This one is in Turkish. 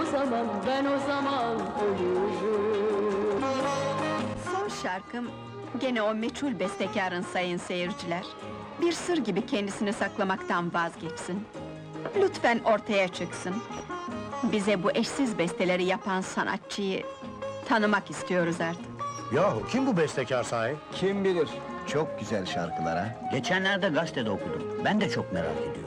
zaman, ben o zaman ölürüm. Son şarkım gene o meçhul bestekarın sayın seyirciler. Bir sır gibi kendisini saklamaktan vazgeçsin. Lütfen ortaya çıksın. Bize bu eşsiz besteleri yapan sanatçıyı tanımak istiyoruz artık. Yahu kim bu bestekar sahi? Kim bilir? Çok güzel şarkılar ha. Geçenlerde gazetede okudum. Ben de çok merak ediyorum.